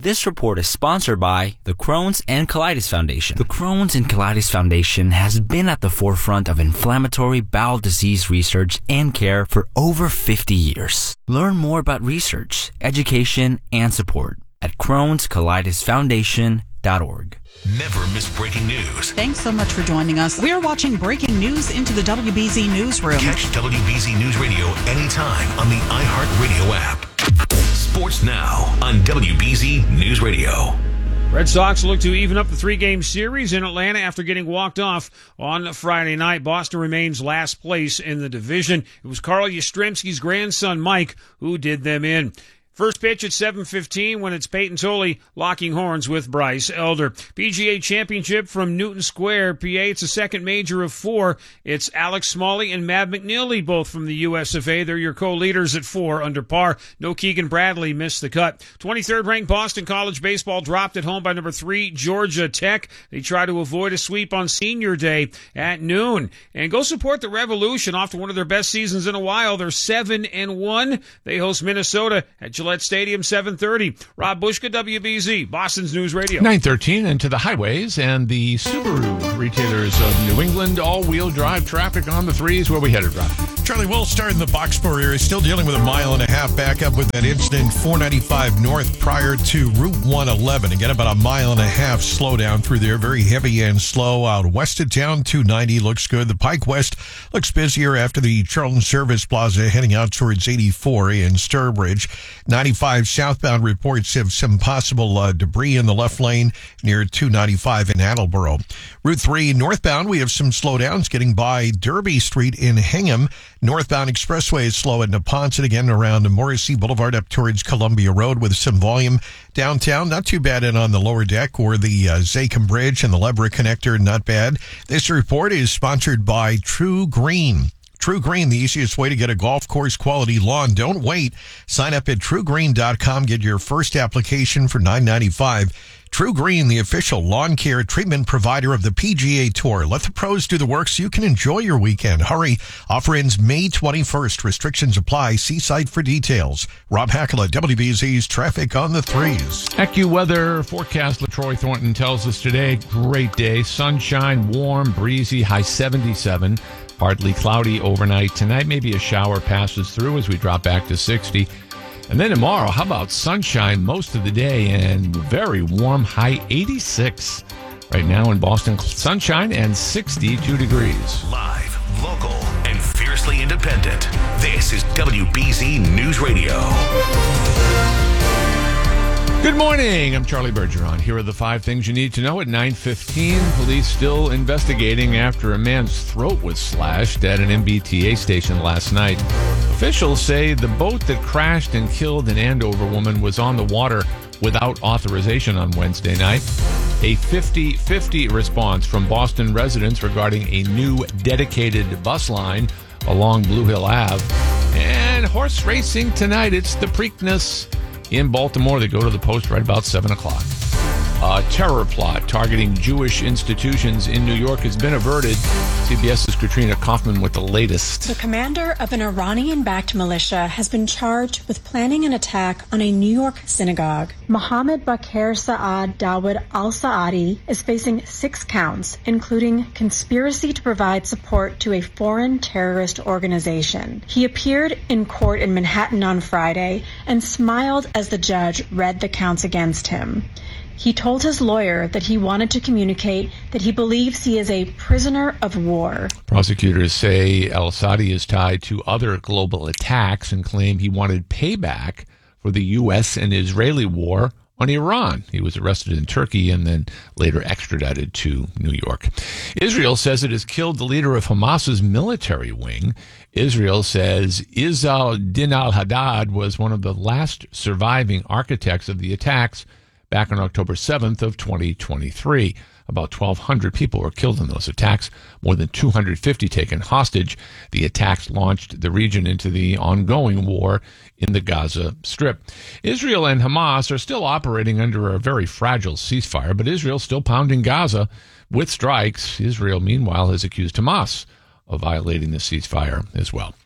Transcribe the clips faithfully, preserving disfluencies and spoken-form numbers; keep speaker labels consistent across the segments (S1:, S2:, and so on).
S1: This report is sponsored by the Crohn's and Colitis Foundation. The Crohn's and Colitis Foundation has been at the forefront of inflammatory bowel disease research and care for over fifty years. Learn more about research, education, and support at crohns colitis foundation dot org.
S2: Never miss breaking news.
S3: Thanks so much for joining us. We are watching Breaking News into the W B Z Newsroom.
S2: Catch W B Z News Radio anytime on the iHeartRadio app. Sports now on W B Z News Radio.
S4: Red Sox look to even up the three-game series in Atlanta after getting walked off on Friday night. Boston remains last place in the division. It was Carl Yastrzemski's grandson, Mike, who did them in. First pitch at seven fifteen when it's Peyton Tolley locking horns with Bryce Elder. P G A Championship from Newton Square, P A. It's a second major of four. It's Alex Smalley and Mab McNeely, both from the U S F A. They're your co-leaders at four under par. No Keegan Bradley missed the cut. twenty-third ranked Boston College baseball dropped at home by number three, Georgia Tech. They try to avoid a sweep on Senior Day at noon. And go support the Revolution off to one of their best seasons in a while. They're seven and one. They host Minnesota at Gillette Stadium, seven thirty. Rob Bushka, W B Z, Boston's News Radio.
S5: nine thirteen, and to the highways and the Subaru retailers of New England. All-wheel drive traffic on the threes. Where we headed, Rob?
S6: Charlie, we'll start in the Boxborough area. Still dealing with a mile and a half back up with that incident, four ninety-five north prior to Route one eleven. Again, about a mile and a half slowdown through there. Very heavy and slow out west of town. two ninety looks good. The Pike West looks busier after the Charlton Service Plaza heading out towards eighty-four in Sturbridge. ninety-five southbound reports of some possible uh, debris in the left lane near two ninety-five in Attleboro. Route three northbound, we have some slowdowns getting by Derby Street in Hingham. Northbound expressway is slow at Neponset, again around Morrissey Boulevard up towards Columbia Road with some volume. Downtown, not too bad in on the lower deck or the uh, Zachem Bridge and the Lebra connector, not bad. This report is sponsored by True Green. True Green, the easiest way to get a golf course quality lawn. Don't wait. Sign up at true green dot com. Get your first application for nine ninety-five. True Green, the official lawn care treatment provider of the P G A Tour. Let the pros do the work so you can enjoy your weekend. Hurry. Offer ends May twenty-first. Restrictions apply. See site for details. Rob Hackela, W B Z's Traffic on the Threes.
S5: AccuWeather forecast, LaTroy Thornton tells us today, great day. Sunshine, warm, breezy, high seventy-seven. Partly cloudy overnight. Tonight, maybe a shower passes through as we drop back to sixty. And then tomorrow, how about sunshine most of the day and very warm, high eighty-six. Right now in Boston, sunshine and sixty-two degrees.
S2: Live, local, and fiercely independent. This is W B Z News Radio.
S5: Good morning. I'm Charlie Bergeron. Here are the five things you need to know at nine fifteen. Police still investigating after a man's throat was slashed at an M B T A station last night. Officials say the boat that crashed and killed an Andover woman was on the water without authorization on Wednesday night. A fifty-fifty response from Boston residents regarding a new dedicated bus line along Blue Hill Avenue. And horse racing tonight. It's the Preakness in Baltimore. They go to the post right about seven o'clock. A terror plot targeting Jewish institutions in New York has been averted. CBS's Katrina Kaufman with the latest.
S7: The commander of an Iranian-backed militia has been charged with planning an attack on a New York synagogue. Mohammed Bakr Saad Dawood al-Saadi is facing six counts, including conspiracy to provide support to a foreign terrorist organization. He appeared in court in Manhattan on Friday and smiled as the judge read the counts against him. He told his lawyer that he wanted to communicate that he believes he is a prisoner of war.
S5: Prosecutors say al-Saadi is tied to other global attacks and claim he wanted payback for the U S and Israeli war on Iran. He was arrested in Turkey and then later extradited to New York. Israel says it has killed the leader of Hamas's military wing. Israel says Izz-al-Din al-Haddad was one of the last surviving architects of the attacks back on October seventh of twenty twenty-three. About twelve hundred people were killed in those attacks, more than two hundred fifty taken hostage. The attacks launched the region into the ongoing war in the Gaza Strip. Israel and Hamas are still operating under a very fragile ceasefire, but Israel's still pounding Gaza with strikes. Israel, meanwhile, has accused Hamas of violating the ceasefire as well.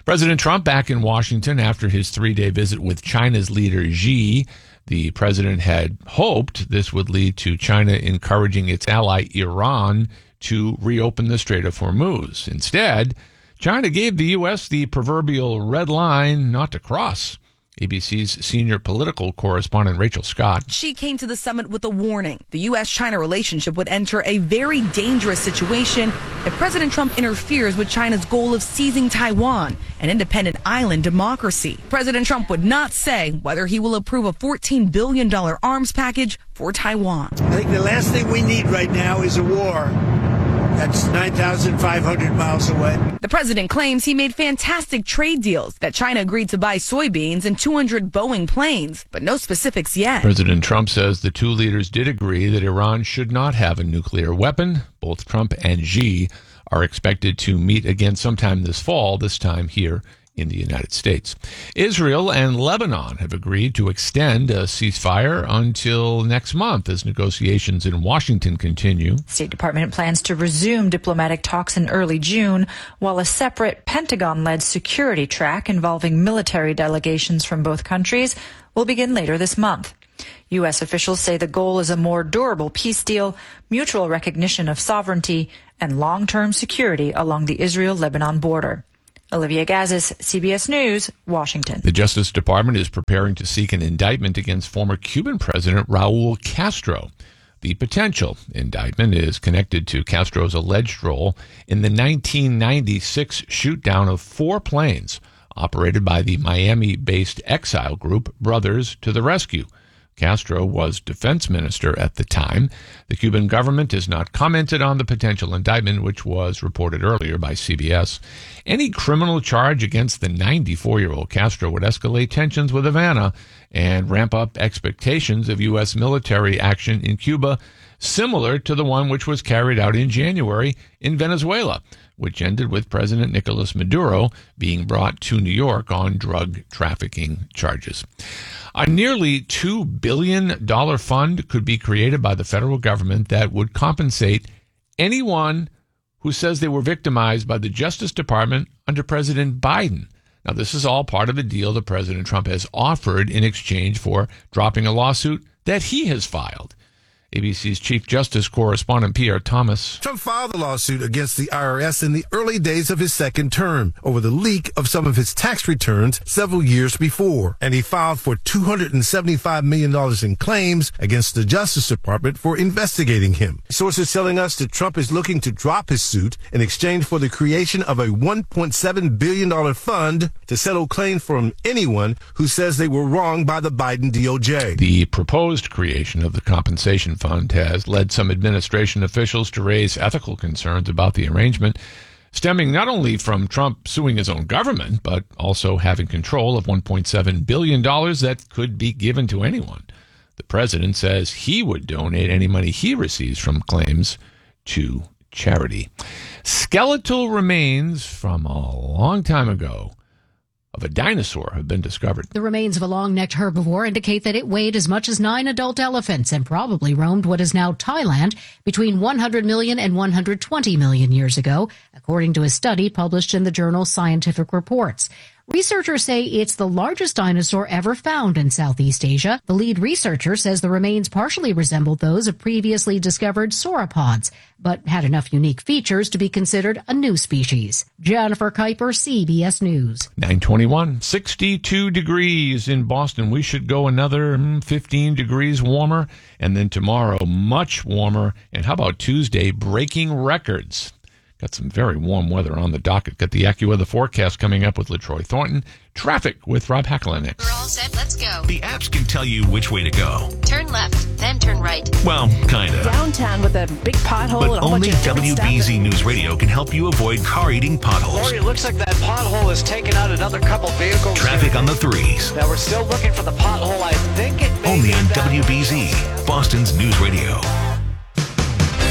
S5: President Trump back in Washington after his three-day visit with China's leader Xi. The president had hoped this would lead to China encouraging its ally Iran to reopen the Strait of Hormuz. Instead, China gave the U S the proverbial red line not to cross. A B C's senior political correspondent Rachel Scott.
S8: She came to the summit with a warning. The U S China relationship would enter a very dangerous situation if President Trump interferes with China's goal of seizing Taiwan, an independent island democracy. President Trump would not say whether he will approve a fourteen billion dollars arms package for Taiwan.
S9: I think the last thing we need right now is a war. That's nine thousand five hundred miles away.
S8: The president claims he made fantastic trade deals, that China agreed to buy soybeans and two hundred Boeing planes, but no specifics yet.
S5: President Trump says the two leaders did agree that Iran should not have a nuclear weapon. Both Trump and Xi are expected to meet again sometime this fall, this time here in the United States. Israel and Lebanon have agreed to extend a ceasefire until next month as negotiations in Washington continue.
S10: State Department plans to resume diplomatic talks in early June, while a separate Pentagon-led security track involving military delegations from both countries will begin later this month. U S officials say the goal is a more durable peace deal, mutual recognition of sovereignty, and long-term security along the Israel-Lebanon border. Olivia Gazis, C B S News, Washington.
S5: The Justice Department is preparing to seek an indictment against former Cuban President Raul Castro. The potential indictment is connected to Castro's alleged role in the nineteen ninety-six shoot-down of four planes operated by the Miami-based exile group Brothers to the Rescue. Castro was defense minister at the time. The Cuban government has not commented on the potential indictment, which was reported earlier by C B S. Any criminal charge against the ninety-four-year-old Castro would escalate tensions with Havana and ramp up expectations of U S military action in Cuba, similar to the one which was carried out in January in Venezuela, which ended with President Nicolas Maduro being brought to New York on drug trafficking charges. A nearly two billion dollars fund could be created by the federal government that would compensate anyone who says they were victimized by the Justice Department under President Biden. Now, this is all part of the deal that President Trump has offered in exchange for dropping a lawsuit that he has filed. A B C's Chief Justice correspondent Pierre Thomas.
S11: Trump filed a lawsuit against the I R S in the early days of his second term over the leak of some of his tax returns several years before. And he filed for two hundred seventy-five million dollars in claims against the Justice Department for investigating him. Sources telling us that Trump is looking to drop his suit in exchange for the creation of a one point seven billion dollars fund to settle claims from anyone who says they were wronged by the Biden D O J.
S5: The proposed creation of the compensation fund has led some administration officials to raise ethical concerns about the arrangement, stemming not only from Trump suing his own government, but also having control of one point seven billion dollars that could be given to anyone. The president says he would donate any money he receives from claims to charity. Skeletal remains from a long time ago of a dinosaur have been discovered.
S12: The remains of a long-necked herbivore indicate that it weighed as much as nine adult elephants and probably roamed what is now Thailand between one hundred million and one hundred twenty million years ago, according to a study published in the journal Scientific Reports. Researchers say it's the largest dinosaur ever found in Southeast Asia. The lead researcher says the remains partially resembled those of previously discovered sauropods, but had enough unique features to be considered a new species. Jennifer Kuiper, C B S News.
S5: nine twenty-one, sixty-two degrees in Boston. We should go another fifteen degrees warmer. And then tomorrow, much warmer. And how about Tuesday, breaking records? Got some very warm weather on the docket. Got the AccuWeather forecast coming up with LaTroy Thornton. Traffic with Rob Hackler next.
S13: We're all set. Let's go.
S2: The apps can tell you which way to go.
S13: Turn left, then turn right.
S2: Well, kind of.
S14: Downtown with a big pothole.
S2: But
S14: and a whole
S2: only
S14: bunch of
S2: W B Z News Radio can help you avoid car-eating potholes.
S15: Lori, it looks like that pothole has taken out another couple vehicles.
S2: Traffic on the threes.
S15: Now we're still looking for the pothole. I think it may
S2: Only
S15: be
S2: on
S15: that
S2: W B Z, Boston's News Radio.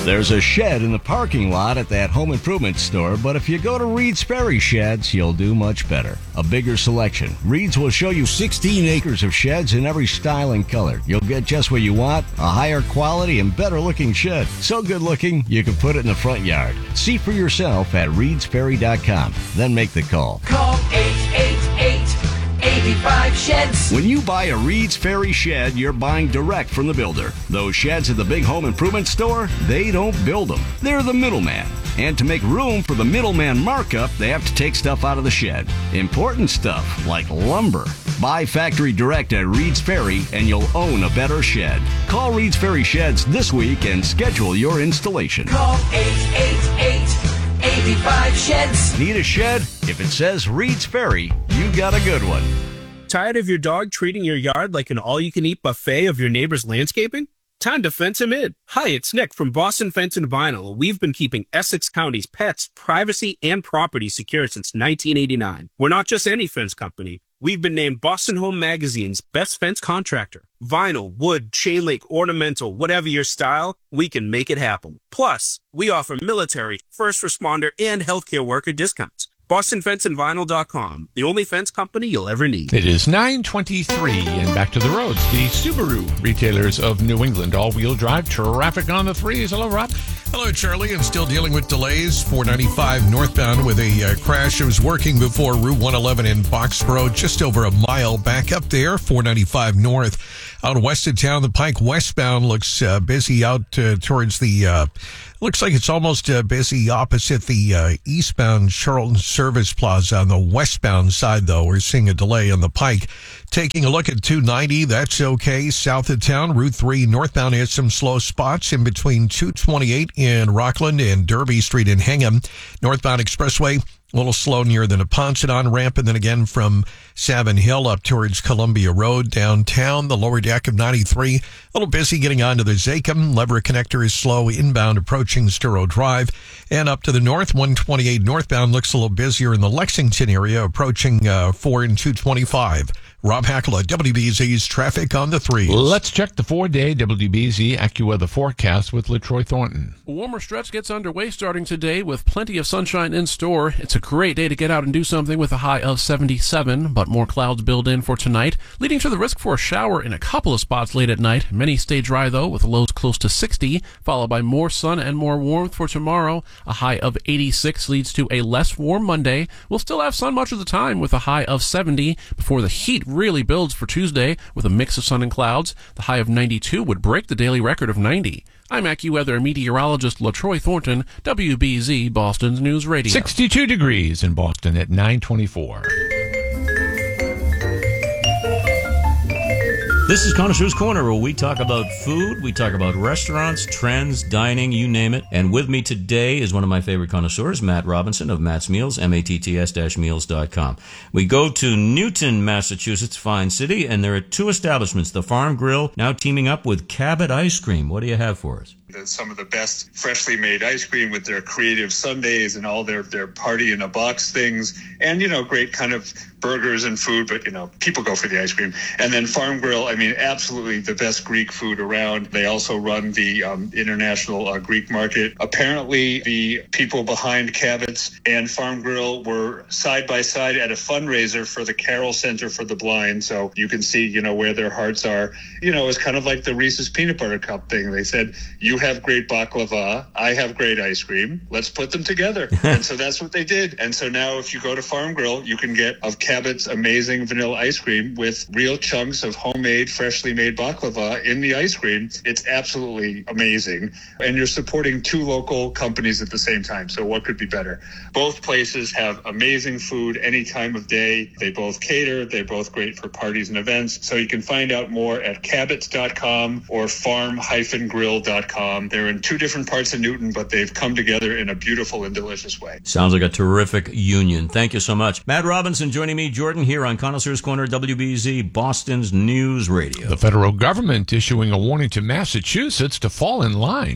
S14: There's a shed in the parking lot at that home improvement store, but if you go to Reed's Ferry Sheds, you'll do much better. A bigger selection. Reed's will show you sixteen acres of sheds in every style and color. You'll get just what you want, a higher quality and better looking shed. So good looking, you can put it in the front yard. See for yourself at reeds ferry dot com. Then make the call.
S16: Call eight eight eight, eight five, sheds.
S14: When you buy a Reed's Ferry shed, you're buying direct from the builder. Those sheds at the big home improvement store, they don't build them. They're the middleman. And to make room for the middleman markup, they have to take stuff out of the shed. Important stuff like lumber. Buy factory direct at Reed's Ferry and you'll own a better shed. Call Reed's Ferry Sheds this week and schedule your installation.
S16: Call eight eight eight, eight five, sheds.
S14: Need a shed? If it says Reed's Ferry, you got a good one.
S17: Tired of your dog treating your yard like an all-you-can-eat buffet of your neighbor's landscaping? Time to fence him in. Hi, it's Nick from Boston Fence and Vinyl. We've been keeping Essex County's pets, privacy, and property secure since nineteen eighty-nine. We're not just any fence company. We've been named Boston Home Magazine's best fence contractor. Vinyl, wood, chain link, ornamental, whatever your style, we can make it happen. Plus, we offer military, first responder, and healthcare worker discounts. Boston Fence and Vinyl dot com, the only fence company you'll ever need.
S5: It is nine twenty-three, and back to the roads. The Subaru retailers of New England, all-wheel drive, traffic on the threes. Hello, Rob.
S6: Hello, Charlie, and still dealing with delays. four ninety-five northbound with a uh, crash. It was working before Route one eleven in Boxborough, just over a mile back up there. four ninety-five north. Out west of town, the Pike westbound looks uh, busy out uh, towards the, uh, looks like it's almost uh, busy opposite the uh, eastbound Charlton Service Plaza. On the westbound side, though, we're seeing a delay on the Pike. Taking a look at two ninety, that's okay. South of town, Route three northbound has some slow spots in between two twenty-eight in Rockland and Derby Street in Hingham. Northbound expressway, a little slow near the Neponset on-ramp, and then again from Savin Hill up towards Columbia Road. Downtown, the lower deck of ninety-three, a little busy getting onto the Zachem. Lever connector is slow inbound approaching Sturo Drive. And up to the north, one twenty-eight northbound looks a little busier in the Lexington area, approaching uh, four and two twenty-five. Rob Hackler, W B Z's Traffic on the Threes.
S5: Let's check the four-day W B Z AccuWeather forecast with LaTroy Thornton.
S18: A warmer stretch gets underway starting today with plenty of sunshine in store. It's a great day to get out and do something with a high of seventy-seven, but more clouds build in for tonight, leading to the risk for a shower in a couple of spots late at night. Many stay dry, though, with lows close to sixty, followed by more sun and more warmth for tomorrow. A high of eighty-six leads to a less warm Monday. We'll still have sun much of the time with a high of seventy before the heat really builds for Tuesday with a mix of sun and clouds. The high of ninety-two would break the daily record of ninety. I'm AccuWeather meteorologist LaTroy Thornton, W B Z Boston's News Radio.
S5: sixty-two degrees in Boston at nine twenty-four.
S19: This is Connoisseur's Corner, where we talk about food, we talk about restaurants, trends, dining, you name it. And with me today is one of my favorite connoisseurs, Matt Robinson of Matt's Meals, M A T T S meals dot com. We go to Newton, Massachusetts, fine city, and there are two establishments, the Farm Grill, now teaming up with Cabot Ice Cream. What do you have for us?
S20: Some of the best freshly made ice cream with their creative sundaes and all their, their party in a box things, and, you know, great kind of burgers and food, but, you know, people go for the ice cream. And then Farm Grill, I mean, absolutely the best Greek food around. They also run the um, international uh, Greek market. Apparently, the people behind Cabot's and Farm Grill were side by side at a fundraiser for the Carroll Center for the Blind, so you can see, you know, where their hearts are. You know, it's kind of like the Reese's Peanut Butter Cup thing. They said, you have great baklava, I have great ice cream, let's put them together. And so that's what they did. And so now if you go to Farm Grill, you can get of Cabot's amazing vanilla ice cream with real chunks of homemade, freshly made baklava in the ice cream. It's absolutely amazing. And you're supporting two local companies at the same time. So what could be better? Both places have amazing food any time of day. They both cater. They're both great for parties and events. So you can find out more at cabot's dot com or farm grill dot com. They're in two different parts of Newton, but they've come together in a beautiful and delicious way.
S19: Sounds like a terrific union. Thank you so much. Matt Robinson joining me, Jordan, here on Connoisseur's Corner, W B Z, Boston's News Radio.
S5: The federal government issuing a warning to Massachusetts to fall in line.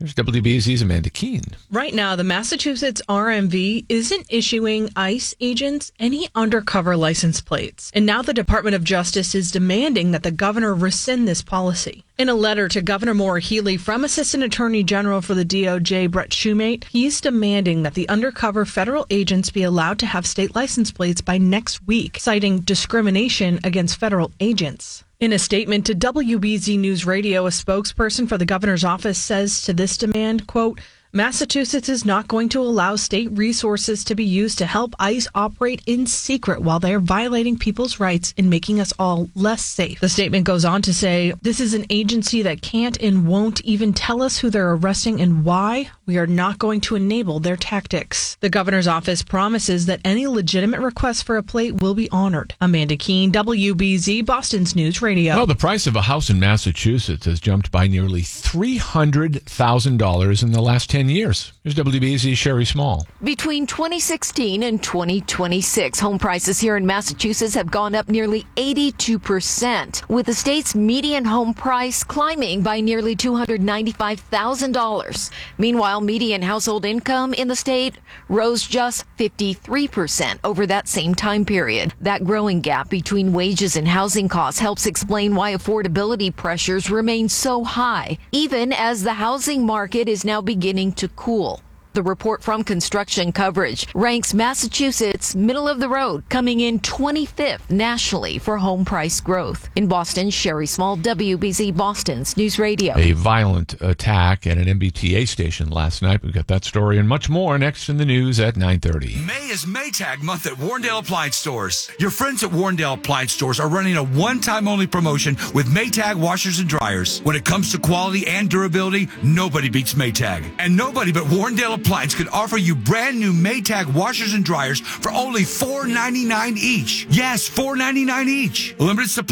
S5: Here's W B Z's Amanda Keene.
S21: Right now, the Massachusetts R M V isn't issuing ICE agents any undercover license plates. And now the Department of Justice is demanding that the governor rescind this policy. In a letter to Governor Maura Healey from Assistant Attorney General for the D O J, Brett Shumate, he's demanding that the undercover federal agents be allowed to have state license plates by next week, citing discrimination against federal agents. In a statement to W B Z News Radio, a spokesperson for the governor's office says to this demand, quote, Massachusetts is not going to allow state resources to be used to help ICE operate in secret while they are violating people's rights and making us all less safe. The statement goes on to say, this is an agency that can't and won't even tell us who they're arresting and why. We are not going to enable their tactics. The governor's office promises that any legitimate request for a plate will be honored. Amanda Keene, W B Z, Boston's News Radio.
S5: Well, the price of a house in Massachusetts has jumped by nearly three hundred thousand dollars in the last ten years. Here's W B Z's Sherry Small.
S22: Between twenty sixteen and twenty twenty-six, home prices here in Massachusetts have gone up nearly eighty-two percent, with the state's median home price climbing by nearly two hundred ninety-five thousand dollars. Meanwhile, median household income in the state rose just fifty-three percent over that same time period. That growing gap between wages and housing costs helps explain why affordability pressures remain so high, even as the housing market is now beginning to cool. The report from Construction Coverage ranks Massachusetts middle of the road, coming in twenty-fifth nationally for home price growth. In Boston, Sherry Small, W B Z Boston's News Radio.
S5: A violent attack at an M B T A station last night. We've got that story and much more next in the news at nine thirty.
S23: May is Maytag month at Warrendale Appliance Stores. Your friends at Warrendale Appliance Stores are running a one-time only promotion with Maytag washers and dryers. When it comes to quality and durability, nobody beats Maytag. And nobody but Warrendale Appliance can offer you brand new Maytag washers and dryers for only four ninety-nine each. Yes, four ninety-nine each. Limited supply.